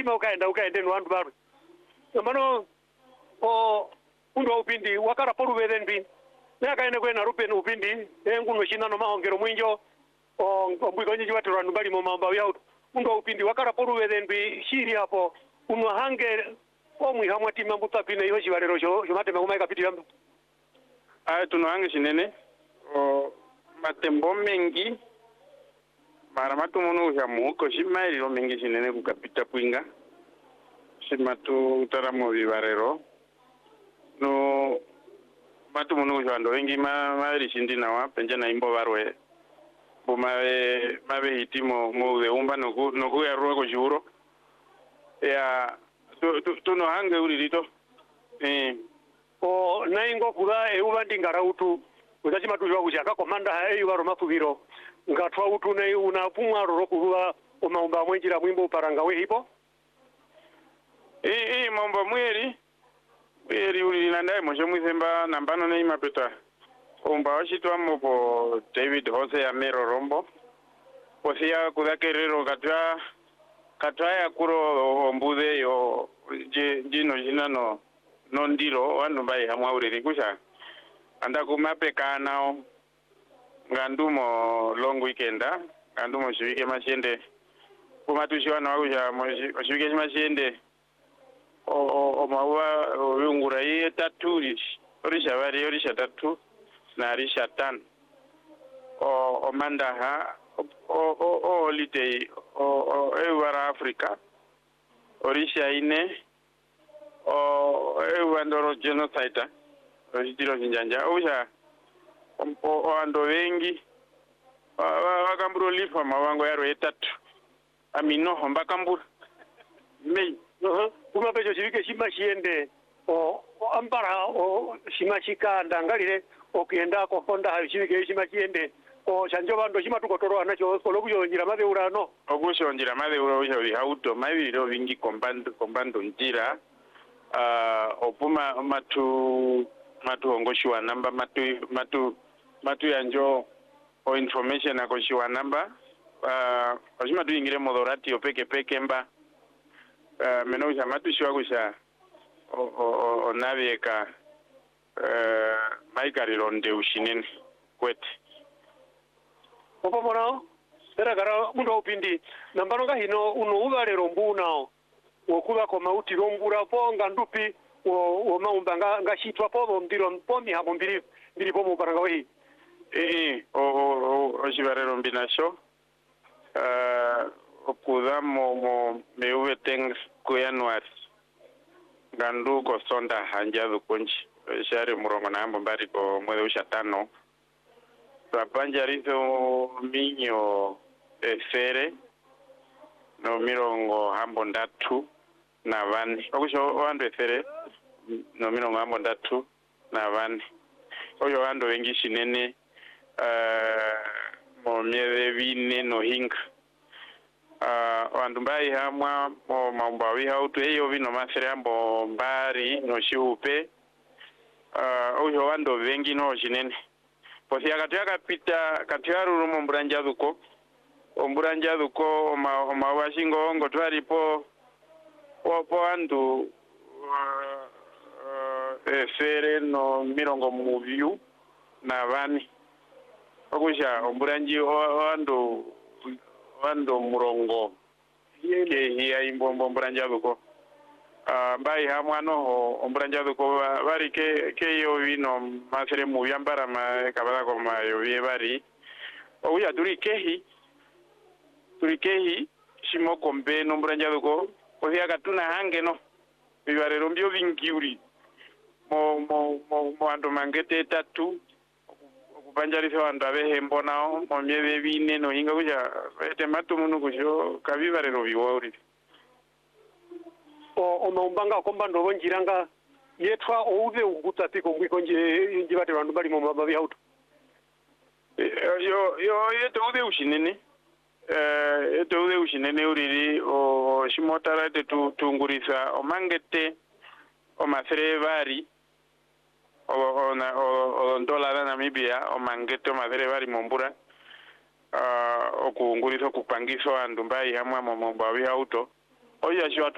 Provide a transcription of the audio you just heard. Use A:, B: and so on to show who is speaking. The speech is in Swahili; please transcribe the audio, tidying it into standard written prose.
A: lazima ukaende nwandu baru mano undo upindi wakara poru beden bin na kaene kwena rupen upindi nguno shinano mahongero mwinjo mbiko nyinyi watu randu bali mo mamba yao undo upindi wakara poru beden bi shiri hapo uno hange omwi hamwa timu mbuta pina yo shibarero sho mate mangoma kapiti yambu
B: tuno hange shinene matembo mengi mara matumunu ya muko shimairo mengi shinene kukapita kwinga shimatu taramo vivarero no matumunu ya ndo wengi mari shindina wa penja na imbo barwe mabe hitimo mo de umba no ya ruego juro ya tuno hange uririto
A: naingo kula ubandi ngarautu uzachima tujwa kushaka komanda hayo baro mafubiro ngatwa utu ne unapumwa rorokuwa omaumba mwenjira mwimbo paranga we hipo
B: momba mweri uri nandaye mosho mwisemba nambano ne imapeta omba washitwa mopo David Jose ya Mero Rombo posia kudakerero katwa ya kuro ombude yo jino jinano nondiro wanu bai hamwa uriri kusha anda kumapeka nao ngandumo long weekenda ngandumo shivike mashende kumatushiwa na wakusha shivike mashende o maua yungura ye tatu orisha vari orisha tatu na orisha tano o mandaha o holiday ewara Africa orisha ine ewandoro genocide ojitiro njanja osha ando wengi wakamburo lifa mawango yaro etatu amino homba kambura mei
A: kuma pecho chivike shima shiende ambara shimashika ndangalire okenda ko honda ha chivike shima shiende chanjo bando shima tukotoro anacho kolokuyonjira mabeurano
B: okushonjira mabeura osha uri hauto mabiro vingi kombando njira opuma matu hongoshiwa namba matu yanjo o information akoshiwa namba oshima tuingire modorati opeke mba meno matu shiwa kusha o navieka maikarironde ushinene kwete
A: opo mona era gara mundo upindi nambano ga hino uno ugarero mbunao okuba ko mauti rombura po ngandupi o maumba ngashitwa po ndiro mpomi habo mbiri po muparanga we
B: o shibarero mbinasho okuda mo meuve teng ko January gandu ko sonda hanja dukunchi share murongo na ambo mbari ko mwezi ushatano tapanja rizo minyo fere no mirongo hambo ndatu na vane okusho wandu efere no mirongo hambo ndatu na vane oyo wandu wengi shinene mo mieze vine no hinga wandu mbai hamwa mo maumba wi hautu eyo vino masere hambo mbari no shiupe oyo wandu wengi no shinene posi akatuyaka pita katuyaruru mo omburanja duko omawashingo ngo twaripo po andu fere no mirongo muviu na vani okusha omburanji ando murongo ke hiya imbombo omburanja duko mbai hamwano omburanja duko bari ke yo vino masere muyambara kabala ko mayo bari oya turikehi shimo kombe nomburanja duko osia katuna hange no bibarero mbyo vingiuri mo ando mangete tatu okubanjariso ando abehe mbonao mo miebe bine no hinga kuja tematu munu kusho kabibarero biwori
A: o maumbanga kombando bonjiranga yetwa ouve ugutapiko ngwiko njibate bandu bali mo mababi hauto
B: yo yeto ude ushinene eto ushinene uriri o shimotara te tungurisa o mangete o masere vari o dola na Namibia o mangete o masere vari mombura o kungurisa kupangiso andu mbai hamwa momba wi auto o ya